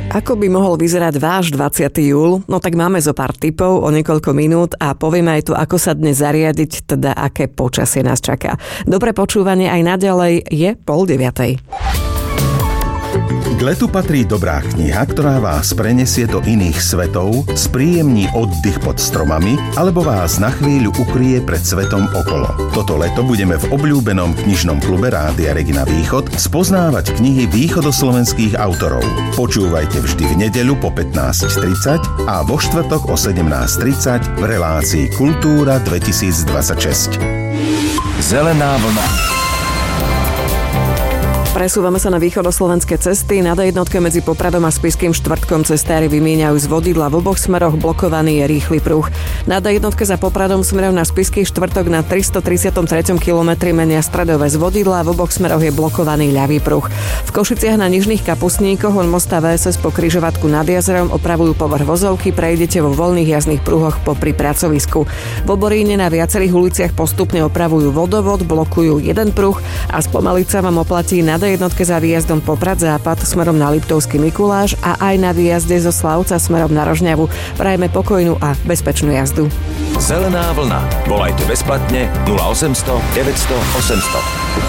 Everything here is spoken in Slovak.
Ako by mohol vyzerať váš 20. júl? No tak máme zo pár tipov o niekoľko minút a povieme aj tu, ako sa dnes zariadiť, teda aké počasie nás čaká. Dobré počúvanie aj naďalej je 8:30. K letu patrí dobrá kniha, ktorá vás prenesie do iných svetov, spríjemní oddych pod stromami alebo vás na chvíľu ukryje pred svetom okolo. Toto leto budeme v obľúbenom knižnom klube Rádia Regina Východ spoznávať knihy východoslovenských autorov. Počúvajte vždy v nedeľu po 15:30 a vo štvrtok o 17:30 v relácii Kultúra 2026. Zelená vlna. Presúvame sa na východoslovenské cesty. Na D1 medzi Popradom a Spišským Štvrtkom cestári vymieňajú z vodidla v oboch smeroch, blokovaný je rýchly pruh. Na D1 za Popradom smerom na Spišský Štvrtok na 333. kilometri menia stredové z vodidla, v oboch smeroch je blokovaný ľavý pruh. V Košiciach na Nižných Kapustníkoch od mosta VSS po križovatku nad jazerom opravujú povrch vozovky, prejdete vo voľných jazdných pruhoch popri pracovisku. V Oboríne na viacerých uliciach postupne opravujú vodovod, blokujú jeden pruh a spomaliť sa vám oplatí na D1 za výjazdom Poprad západ smerom na Liptovský Mikuláš a aj na výjazde zo Slavca smerom na Rožňavu. Prajeme pokojnú a bezpečnú jazdu. Zelená vlna. Volajte bezplatne 0800 900 800.